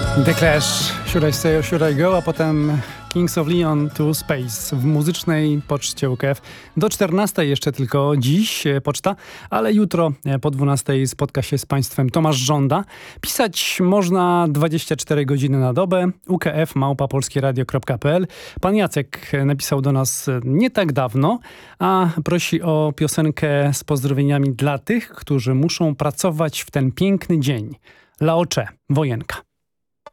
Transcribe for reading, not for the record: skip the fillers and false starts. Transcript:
The Clash, Should I Stay or Should I Go, a potem Kings of Leon to Space w muzycznej poczcie UKF. Do 14 jeszcze tylko dziś poczta, ale jutro po 12 spotka się z Państwem Tomasz Żąda. Pisać można 24 godziny na dobę, ukf@polskieradio.pl. Pan Jacek napisał do nas nie tak dawno, a prosi o piosenkę z pozdrowieniami dla tych, którzy muszą pracować w ten piękny dzień. Laocze, Wojenka.